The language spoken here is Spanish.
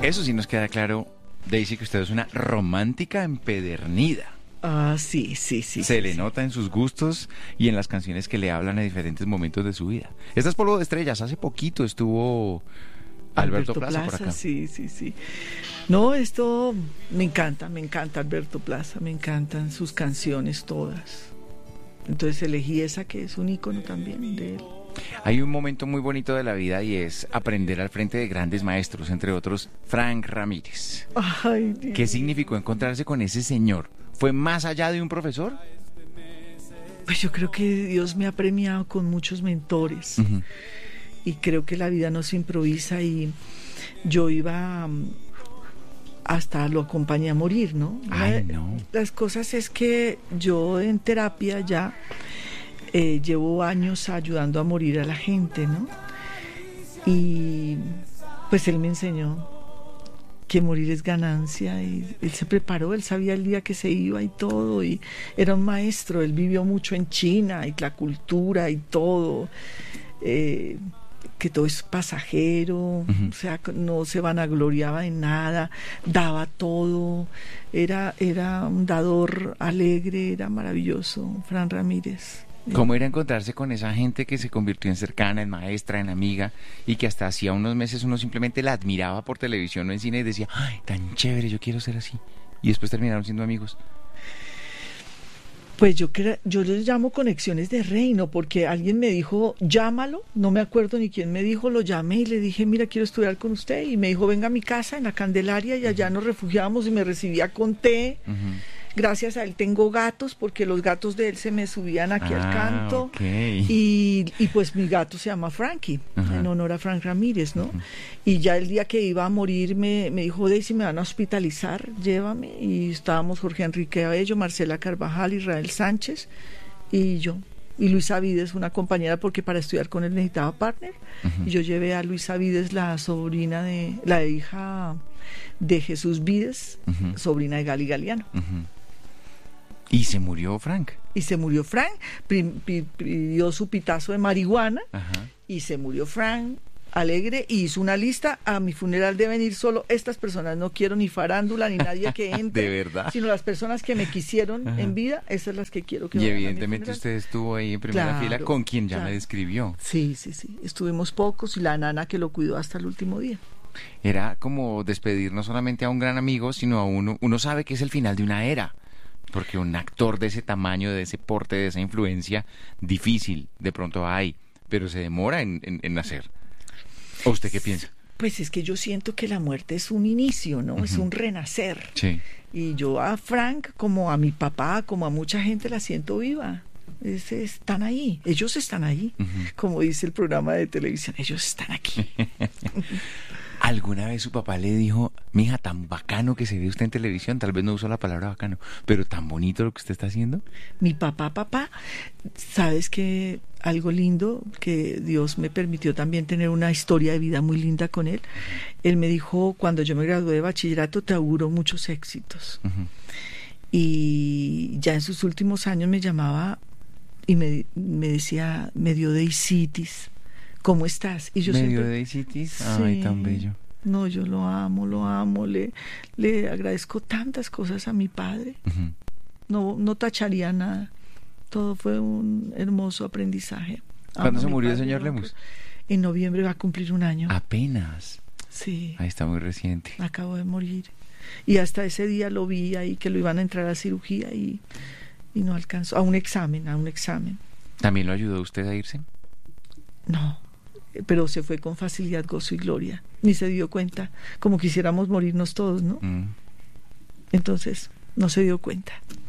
Eso sí nos queda claro, Daisy, que usted es una romántica empedernida. Ah, sí. Se le nota en sus gustos y en las canciones que le hablan a diferentes momentos de su vida. Esta es Polvo de Estrellas. Hace poquito estuvo Alberto Plaza por acá. Sí. No, esto me encanta Alberto Plaza, me encantan sus canciones todas. Entonces elegí esa que es un ícono también de él. Hay un momento muy bonito de la vida y es aprender al frente de grandes maestros, entre otros Frank Ramírez. Ay, Dios. ¿Qué significó encontrarse con ese señor? ¿Fue más allá de un profesor? Pues yo creo que Dios me ha premiado con muchos mentores. Uh-huh. Y creo que la vida no se improvisa y yo iba hasta lo acompañé a morir, ¿no? Ay, no. Las cosas es que yo en terapia ya llevo años ayudando a morir a la gente, ¿no? Y pues él me enseñó que morir es ganancia y él se preparó, él sabía el día que se iba y todo, y era un maestro, él vivió mucho en China y la cultura y todo, que todo es pasajero, uh-huh. O sea, no se vanagloriaba de nada, daba todo, era un dador alegre, era maravilloso, Fran Ramírez. ¿Cómo era encontrarse con esa gente que se convirtió en cercana, en maestra, en amiga, y que hasta hacía unos meses uno simplemente la admiraba por televisión o en cine y decía, ay, tan chévere, yo quiero ser así, y después terminaron siendo amigos? Pues yo les llamo conexiones de reino, porque alguien me dijo, llámalo, no me acuerdo ni quién me dijo, lo llamé y le dije, mira, quiero estudiar con usted, y me dijo, venga a mi casa en la Candelaria, y allá nos refugiamos y me recibía con té. Uh-huh. Gracias a él tengo gatos, porque los gatos de él se me subían aquí al canto. Okay. Y pues mi gato se llama Frankie, uh-huh. En honor a Frank Ramírez, ¿no? Uh-huh. Y ya el día que iba a morir me dijo, Daisy, me van a hospitalizar, llévame. Y estábamos Jorge Enrique Abello, Marcela Carvajal, Israel Sánchez y yo. Y Luisa Vides, una compañera, porque para estudiar con él necesitaba partner. Uh-huh. Y yo llevé a Luisa Vides, la hija de Jesús Vides, uh-huh. Sobrina de Gali Galiano. Uh-huh. ¿Y se murió Frank? Pidió su pitazo de marihuana. Ajá. Y se murió Frank alegre y hizo una lista, a mi funeral deben ir solo estas personas, no quiero ni farándula ni nadie que entre, ¿de verdad? Sino las personas que me quisieron Ajá. en vida, esas son las que quiero que y evidentemente usted estuvo ahí en primera fila con quien ya me describió. Sí, estuvimos pocos y la nana que lo cuidó hasta el último día. Era como despedir no solamente a un gran amigo, sino a uno sabe que es el final de una era. Porque un actor de ese tamaño, de ese porte, de esa influencia, difícil de pronto hay, pero se demora en nacer. ¿O usted qué piensa? Pues es que yo siento que la muerte es un inicio, ¿no? Uh-huh. Es un renacer. Sí. Y yo a Frank, como a mi papá, como a mucha gente, la siento viva. Están ahí, ellos están ahí. Uh-huh. Como dice el programa de televisión, ellos están aquí. ¿Alguna vez su papá le dijo, mija, tan bacano que se ve usted en televisión? Tal vez no usó la palabra bacano, pero tan bonito lo que usted está haciendo. Mi papá, ¿sabes qué? Algo lindo, que Dios me permitió también tener una historia de vida muy linda con él. Uh-huh. Él me dijo, cuando yo me gradué de bachillerato, te auguro muchos éxitos. Uh-huh. Y ya en sus últimos años me llamaba y me decía, me dio deicitis. ¿Cómo estás? Y yo ¿medio de Daisitis? Ay, tan bello. No, yo lo amo, le agradezco tantas cosas a mi padre. Uh-huh. No tacharía nada. Todo fue un hermoso aprendizaje. ¿Cuándo se murió el señor Lemus? En noviembre va a cumplir 1 año. ¿Apenas? Sí. Ahí está muy reciente. Acabo de morir. Y hasta ese día lo vi ahí, que lo iban a entrar a cirugía y no alcanzó. A un examen. ¿También lo ayudó usted a irse? No. Pero se fue con facilidad, gozo y gloria. Ni se dio cuenta, como quisiéramos morirnos todos, ¿no? Entonces, no se dio cuenta.